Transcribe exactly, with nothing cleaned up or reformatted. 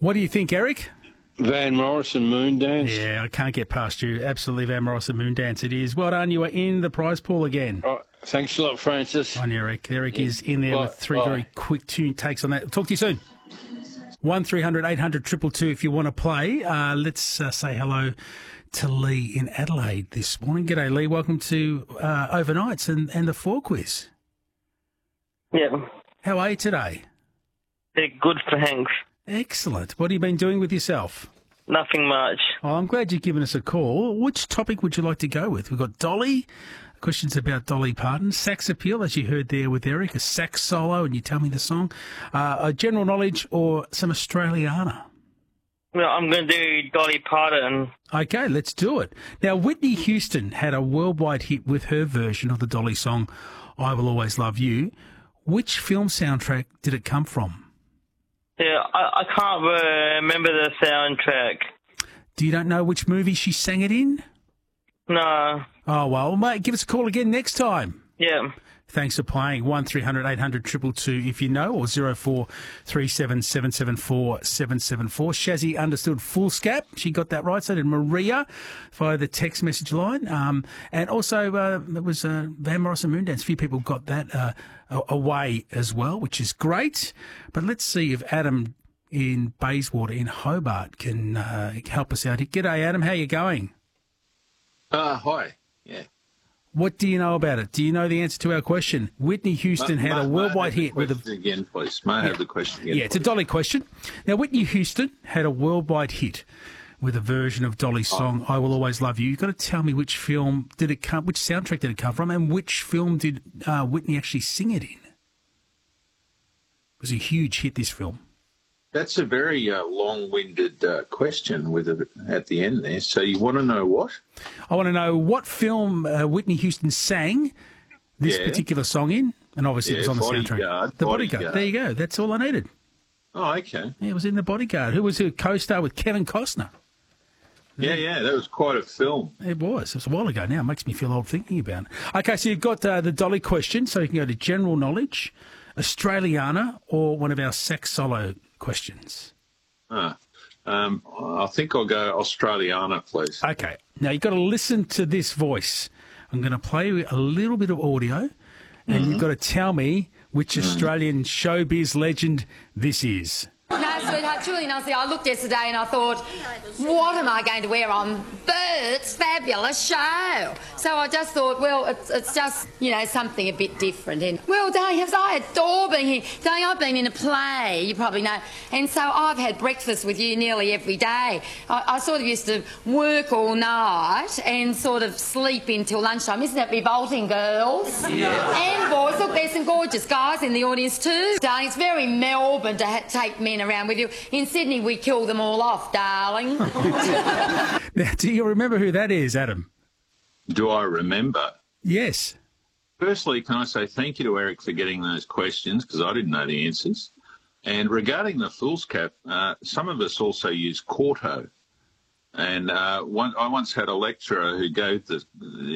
What do you think, Eric? Van Morrison, Moondance. Yeah, I can't get past you. Absolutely Van Morrison, Moondance it is. Well done, you are in the prize pool again. Oh, thanks a lot, Francis. On Eric. Eric yeah. is in there bye, with three bye. very quick tune takes on that. Talk to you soon. one three hundred eight hundred two two two if you want to play. Uh, let's uh, say hello to Lee in Adelaide this morning. G'day, Lee. Welcome to uh, Overnights and, and the Four Quiz. Yeah. How are you today? Yeah, good, thanks. Excellent. What have you been doing with yourself? Nothing much. Oh, I'm glad you've given us a call. Which topic would you like to go with? We've got Dolly, questions about Dolly Parton, sax appeal, as you heard there with Eric, a sax solo, and you tell me the song, uh, a general knowledge, or some Australiana? Well, I'm going to do Dolly Parton. Okay, let's do it. Now, Whitney Houston had a worldwide hit with her version of the Dolly song, I Will Always Love You. Which film soundtrack did it come from? Yeah, I, I can't remember the soundtrack. Do you don't know which movie she sang it in? No. Oh, well, mate, give us a call again next time. Yeah. Thanks for playing. one three hundred eight hundred two two two if you know, or zero four three seven seven seven four seven seven four. Shazzy understood foolscap. She got that right. So did Maria via the text message line. Um, and also, uh, it was uh, Van Morrison Moondance. A few people got that uh, away as well, which is great. But let's see if Adam in Bayswater in Hobart can uh, help us out. G'day, Adam. How you going? Uh, hi. Yeah. What do you know about it? Do you know the answer to our question? Whitney Houston may, had a worldwide may hit with a... again, please. May I yeah. have the question again? Yeah, it's a Dolly question. Now, Whitney Houston had a worldwide hit with a version of Dolly's song, oh. I Will Always Love You. You've got to tell me which film did it come, which soundtrack did it come from, and which film did uh, Whitney actually sing it in? It was a huge hit, this film. That's a very uh, long-winded uh, question with it at the end there. So you want to know what? I want to know what film uh, Whitney Houston sang this yeah. particular song in, and obviously yeah, it was on the bodyguard, soundtrack. The bodyguard. bodyguard. There you go. That's all I needed. Oh, okay. Yeah, it was in The Bodyguard. Who was her co-star with Kevin Costner? Yeah, yeah, that was quite a film. It was. It was a while ago now. It makes me feel old thinking about it. Okay, so you've got uh, the Dolly question, so you can go to general knowledge, Australiana, or one of our sax solo questions. Ah, um, I think I'll go Australiana, please. Okay. Now, you've got to listen to this voice. I'm going to play a little bit of audio, and mm-hmm. you've got to tell me which mm. Australian showbiz legend this is. No, sweetheart, truly and honestly, I looked yesterday and I thought, what am I going to wear on Bert's fabulous show? So I just thought, well, it's, it's just, you know, something a bit different. And, well, darling, I adore being here. Darling, I've been in a play, you probably know, and so I've had breakfast with you nearly every day. I, I sort of used to work all night and sort of sleep until lunchtime. Isn't that revolting, girls? Yeah. And boys, look, there's some gorgeous guys in the audience too. Darling, it's very Melbourne to ha- take men around with you. In Sydney, we kill them all off, darling. Now, do you remember who that is, Adam? Do I remember? Yes. Firstly, can I say thank you to Eric for getting those questions, because I didn't know the answers. And regarding the foolscap, uh, some of us also use quarto. And uh, one, I once had a lecturer who gave the, the